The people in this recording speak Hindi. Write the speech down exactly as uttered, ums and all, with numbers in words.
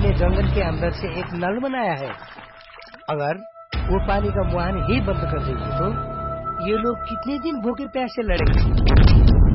ने जंगल के अंदर से एक नल बनाया है। अगर वो पानी का मुहान ही बंद कर देंगे तो ये लोग कितने दिन भूखे प्यासे लड़ेंगे।